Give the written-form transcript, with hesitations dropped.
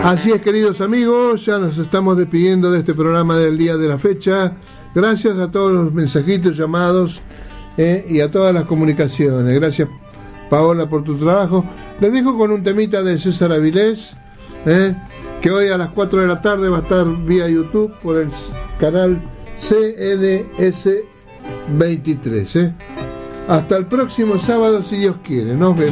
Así es, queridos amigos, ya nos estamos despidiendo de este programa del día de la fecha. Gracias a todos los mensajitos, llamados y a todas las comunicaciones. Gracias, Paola, por tu trabajo. Les dejo con un temita de César Avilés, que hoy a las 4 de la tarde va a estar vía YouTube por el canal CNS 23. Hasta el próximo sábado, si Dios quiere. Nos vemos.